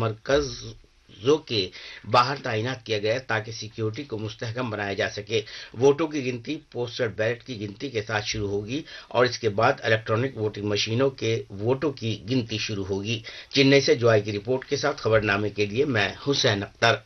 मरकजों के बाहर तैनात किया गया ताकि सिक्योरिटी को मुस्तहकम बनाया जा सके। वोटों की गिनती पोस्टल बैलेट की गिनती के साथ शुरू होगी और इसके बाद इलेक्ट्रॉनिक वोटिंग मशीनों के वोटों की गिनती शुरू होगी। चेन्नई से जॉय की रिपोर्ट के साथ खबरनामे के लिए मैं हुसैन अख्तर।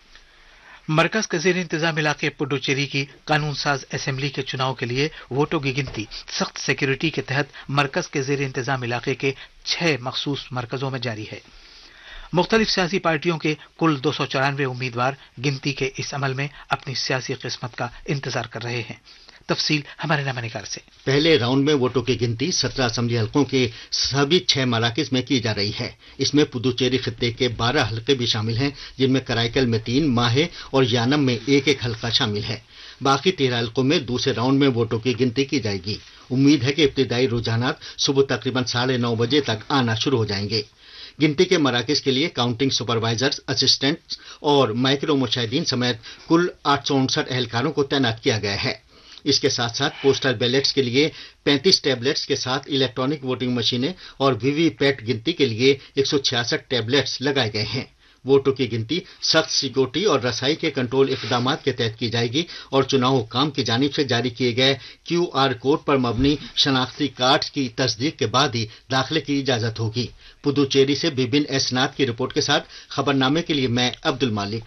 मरकज के ज़ेर इंतजाम इलाके पुडुचेरी की कानून साज असेंबली के चुनाव के लिए वोटों की गिनती सख्त सिक्योरिटी के तहत मरकज के ज़ेर इंतजाम इलाके के 6 मखसूस मरकजों में जारी है। मुख्तलिफ सियासी पार्टियों के कुल 294 उम्मीदवार गिनती के इस अमल में अपनी सियासी किस्मत का इंतजार कर रहे हैं। तफसील हमारे नमनिकार से। पहले राउंड में वोटों की गिनती 17 असेंबली हलकों के सभी 6 मराकज में की जा रही है। इसमें पुदुचेरी खित्ते के 12 हलके भी शामिल हैं, जिनमें कराईकल में 3, माहे और यानम में एक हलका शामिल है। बाकी 13 हलकों में दूसरे राउंड में वोटों की गिनती की जाएगी। उम्मीद है कि इब्तिदाई रुझानात सुबह तकरीबन 9:30 बजे तक आना शुरू हो जाएंगे। गिनती के मराकज के लिए काउंटिंग सुपरवाइजर्स, असिस्टेंट्स और माइक्रो मुशाहिदीन समेत कुल 859 एहलकारों को तैनात किया गया है। इसके साथ साथ पोस्टल बैलेट्स के लिए 35 टैबलेट्स के साथ इलेक्ट्रॉनिक वोटिंग मशीनें और वीवीपैट गिनती के लिए 166 टैबलेट्स लगाए गए हैं। वोटों की गिनती सख्त सिक्योरिटी और रसाई के कंट्रोल इकदाम के तहत की जाएगी और चुनाव हुक्काम की जानिब से जारी किए गए QR कोड पर मबनी शनाख्ती कार्ड की तस्दीक के बाद ही दाखिले की इजाजत होगी। पुदुचेरी से बिबिन एसनाथ की रिपोर्ट के साथ खबरनामे के लिए मैं अब्दुल मालिक।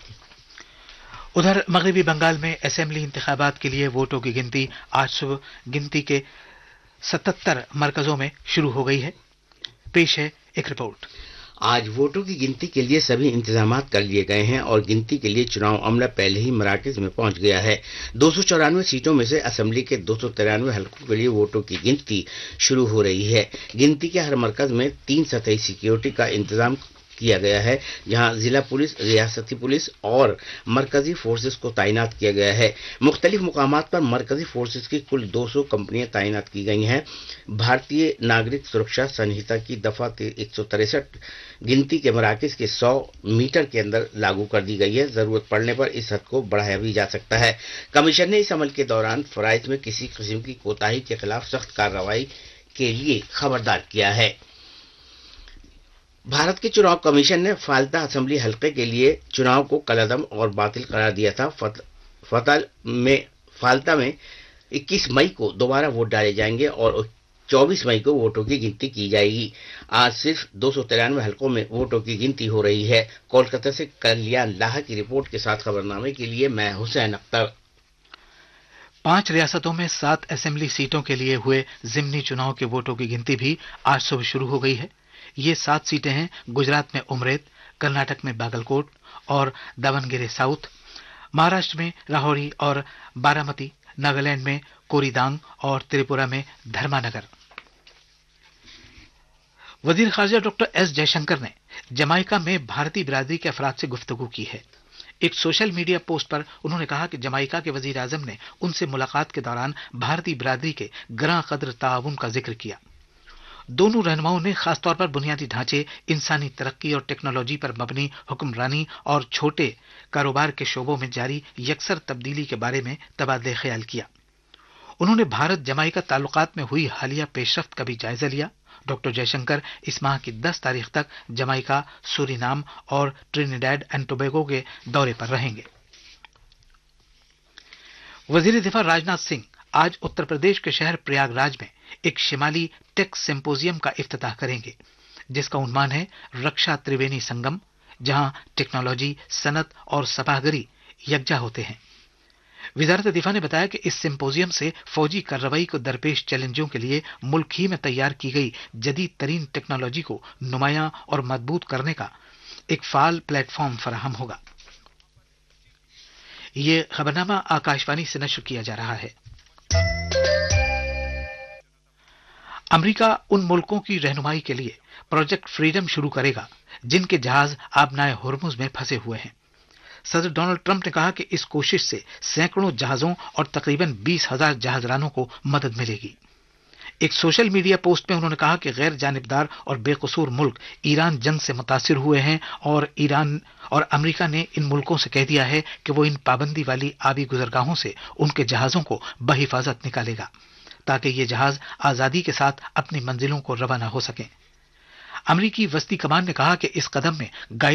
उधर मगरबी बंगाल में असेंबली इंतखाबात के लिए वोटों की गिनती आज सुबह गिनती के 77 मरकजों में शुरू हो गई है। पेश है एक रिपोर्ट। आज वोटों की गिनती के लिए सभी इंतजाम कर लिए गए हैं और गिनती के लिए चुनाव अमला पहले ही मराकज में पहुंच गया है। 294 सीटों में से असेंबली के 293 हलकों के लिए वोटों की गिनती शुरू हो रही है। गिनती के हर मरकज में 3 सतही सिक्योरिटी का इंतजाम किया गया है, जहां जिला पुलिस, रियासती पुलिस और मरकजी फोर्सेस को तैनात किया गया है। मुख्तलिफ मुकामात पर मरकजी फोर्सेस की कुल 200 कंपनियां तैनात की गई हैं। भारतीय नागरिक सुरक्षा संहिता की दफा 163 गिनती के मराकज के 100 मीटर के अंदर लागू कर दी गई है। जरूरत पड़ने पर इस हद को बढ़ाया भी जा सकता है। कमीशन ने इस अमल के दौरान फराइज में किसी किस्म की कोताही के खिलाफ सख्त कार्रवाई के लिए खबरदार किया है। भारत के चुनाव कमीशन ने फाल्ता असेंबली हलके के लिए चुनाव को कलअदम और बातिल करार दिया था। फाल्ता में 21 मई को दोबारा वोट डाले जाएंगे और 24 मई को वोटों की गिनती की जाएगी। आज सिर्फ 293 हलकों में वोटों की गिनती हो रही है। कोलकाता से कल्याण लाहा की रिपोर्ट के साथ खबरनामे के लिए मैं हुसैन अख्तर। 5 रियासतों में 7 असेंबली सीटों के लिए हुए जिमनी चुनाव के वोटों की गिनती भी आज सुबह शुरू हो गई है। ये 7 सीटें हैं गुजरात में उमरेद, कर्नाटक में बागलकोट और दावनगिरी साउथ, महाराष्ट्र में राहौरी और बारामती, नागालैंड में कोरीदांग और त्रिपुरा में धर्मानगर। वजीर खारजा डॉक्टर एस जयशंकर ने जमाइका में भारतीय बिरादरी के अफराद से गुफ्तगू की है। एक सोशल मीडिया पोस्ट पर उन्होंने कहा कि जमाइका के वजीर आजम ने उनसे मुलाकात के दौरान भारतीय बिरादरी के ग्रां कद्र ताउन का जिक्र किया। दोनों रहनुमाओं ने खासतौर पर बुनियादी ढांचे, इंसानी तरक्की और टेक्नोलॉजी पर मबनी हुक्मरानी और छोटे कारोबार के शोबों में जारी यकसर तब्दीली के बारे में तबादले ख्याल किया। उन्होंने भारत जमाइका ताल्लुकात में हुई हालिया पेशरफ्त का भी जायजा लिया। डॉक्टर जयशंकर इस माह की 10 तारीख तक जमाइका, सूरीनाम और ट्रिनिडैड एंड टोबैगो के दौरे पर रहेंगे। वजीर दिफा राजनाथ सिंह आज उत्तर प्रदेश के शहर प्रयागराज में एक शिमाली टेक सिंपोजियम का इफ्तिताह करेंगे, जिसका उन्माद है रक्षा त्रिवेणी संगम, जहां टेक्नोलॉजी, सनत और सभागरी यकजा होते हैं। वजारत दिफा ने बताया कि इस सिंपोजियम से फौजी कार्रवाई को दरपेश चैलेंजों के लिए मुल्क ही में तैयार की गई जदीद तरीन टेक्नोलॉजी को नुमायां और मजबूत करने का एक फाल प्लेटफॉर्म फराहम होगा। ये खबरनामा आकाशवाणी से नश्र किया जा रहा है। अमेरिका उन मुल्कों की रहनुमाई के लिए प्रोजेक्ट फ्रीडम शुरू करेगा जिनके जहाज आबनाए हुर्मुज में फंसे हुए हैं। सदर डोनाल्ड ट्रंप ने कहा कि इस कोशिश से सैकड़ों जहाजों और तकरीबन 20,000 जहाजरानों को मदद मिलेगी। एक सोशल मीडिया पोस्ट में उन्होंने कहा कि गैर जानिबदार और बेकसूर मुल्क ईरान जंग से मुतासिर हुए हैं और ईरान और अमेरिका ने इन मुल्कों से कह दिया है कि वो इन पाबंदी वाली आबी गुजरगाहों से उनके जहाजों को बहिफाजत निकालेगा ताकि ये जहाज आजादी के साथ अपनी मंजिलों को रवाना हो सकें। अमेरिकी वस्ती कमान ने कहा कि इस कदम में